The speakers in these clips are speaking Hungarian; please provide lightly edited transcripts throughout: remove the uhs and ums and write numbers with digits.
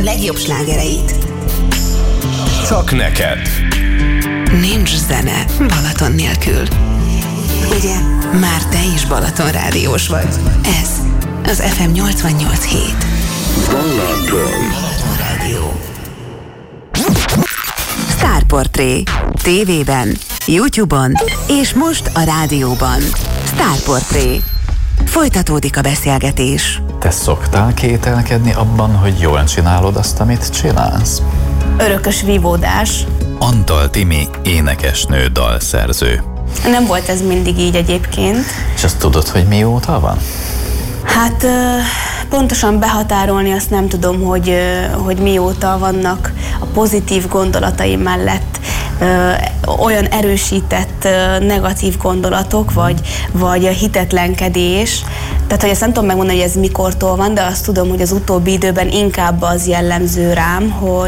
Legjobb slágereit. Csak neked. Nincs zene Balaton nélkül. Ugye, már te is Balaton rádiós vagy. Ez az FM 88.7. Balaton Rádió. Sztárportré. TV-ben, YouTube-on és most a rádióban. Sztárportré. Folytatódik a beszélgetés. Te szoktál kételkedni abban, hogy jól csinálod azt, amit csinálsz? Örökös vívódás. Antal Timi, énekesnő, dalszerző. Nem volt ez mindig így egyébként. És azt tudod, hogy mióta van? Hát pontosan behatárolni azt nem tudom, hogy mióta vannak a pozitív gondolataim mellett olyan erősített negatív gondolatok, vagy hitetlenkedés. Tehát, hogy ezt nem tudom megmondani, hogy ez mikortól van, de azt tudom, hogy az utóbbi időben inkább az jellemző rám,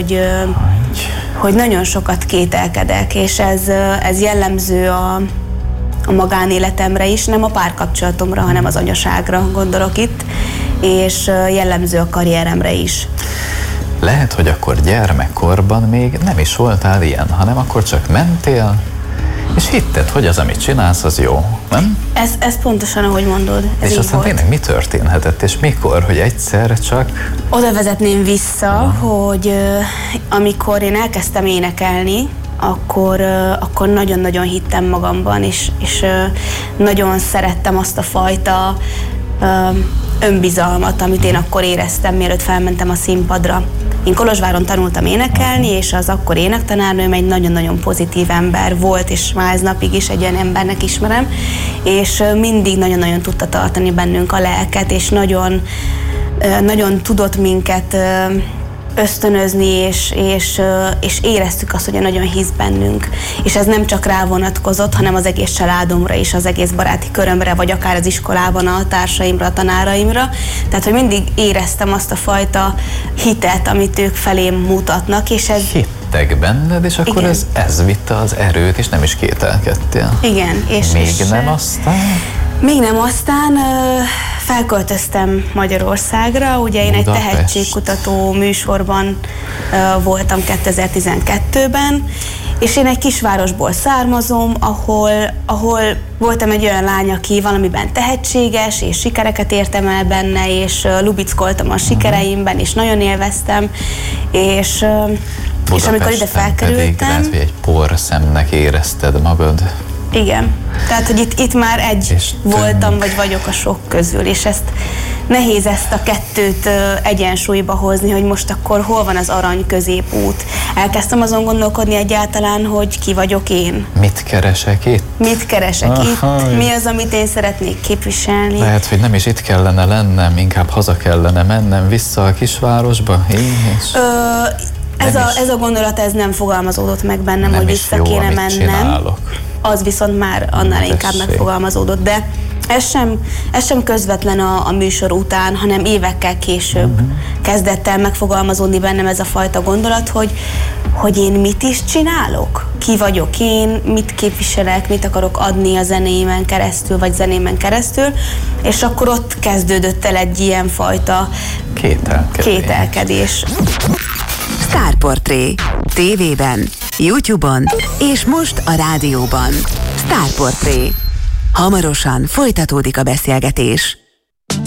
hogy nagyon sokat kételkedek, és ez jellemző a magánéletemre is, nem a párkapcsolatomra, hanem az anyaságra gondolok itt, és jellemző a karrieremre is. Lehet, hogy akkor gyermekkorban még nem is voltál ilyen, hanem akkor csak mentél, és hitted, hogy az, amit csinálsz, az jó, nem? Ez pontosan, ahogy mondod. Ez és aztán tényleg mi történhetett, és mikor, hogy egyszerre csak... Oda vezetném vissza, hogy amikor én elkezdtem énekelni, akkor nagyon-nagyon hittem magamban, és nagyon szerettem azt a fajta önbizalmat, amit én akkor éreztem, mielőtt felmentem a színpadra. Én Kolozsváron tanultam énekelni, és az akkor énektanárnőm egy nagyon-nagyon pozitív ember volt, és már ez napig is egy olyan embernek ismerem, és mindig nagyon-nagyon tudta tartani bennünk a lelket, és nagyon tudott minket ösztönözni, és éreztük azt, hogy nagyon hisz bennünk. És ez nem csak rá vonatkozott, hanem az egész családomra is, az egész baráti körömre, vagy akár az iskolában a társaimra, a tanáraimra. Tehát, hogy mindig éreztem azt a fajta hitet, amit ők felém mutatnak, és ez... Hittek benned, és akkor ez vitte az erőt, és nem is kételkedtél. Igen. Még nem aztán felköltöztem Magyarországra, ugye én egy tehetségkutató műsorban voltam 2012-ben, és én egy kisvárosból származom, ahol voltam egy olyan lány, aki valamiben tehetséges, és sikereket értem el benne, és lubickoltam a sikereimben, és nagyon élveztem, és amikor ide felkerültem... Pedig lehet, hogy egy porszemnek érezted magad. Igen. Tehát, hogy itt már voltam, vagy vagyok a sok közül, és nehéz ezt a kettőt egyensúlyba hozni, hogy most akkor hol van az arany középút. Elkezdtem azon gondolkodni egyáltalán, hogy ki vagyok én. Mit keresek itt? Mi az, amit én szeretnék képviselni? Lehet, hogy nem is itt kellene lennem, inkább haza kellene mennem vissza a kisvárosba. Ez a gondolat ez nem fogalmazódott meg bennem, hogy vissza kéne mennem. Csinálok. Az viszont már annál inkább megfogalmazódott, de ez sem közvetlen a műsor után, hanem évekkel később kezdett el megfogalmazódni bennem ez a fajta gondolat, hogy én mit is csinálok? Ki vagyok én, mit képviselek, mit akarok adni a zenémen keresztül, vagy zenémen keresztül, és akkor ott kezdődött el egy ilyen fajta kételkedés. Sztárportré. TV-ben, YouTube-on és most a rádióban. Sztárportré. Hamarosan folytatódik a beszélgetés.